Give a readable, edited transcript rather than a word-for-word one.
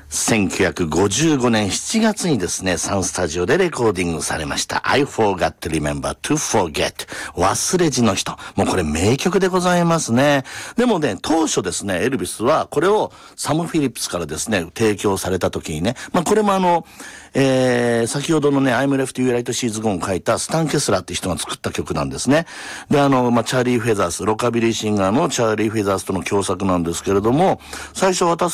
1955年7月にですね、サンスタジオでレコーディングされました。I forgot to remember to forget。忘れじの人。もうこれ名曲でございますね。でもね、当初ですね、エルビスはこれをサム・フィリップスからですね、提供された時にね、これも先ほどのね、I'm Left You Right She's Gone を書いたスタン・ケスラーって人が作った曲なんですね。で、チャーリー・フェザース、ロカビリーシンガーのチャーリー・フェザースとの共作なんですけれども、最初渡さ